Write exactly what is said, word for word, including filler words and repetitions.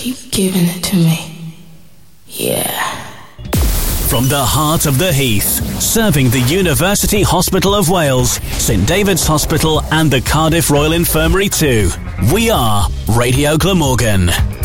Keep giving it to me. Yeah. From the heart of the Heath, serving the University Hospital of Wales, St David's Hospital and the Cardiff Royal Infirmary too. We are Radio Glamorgan.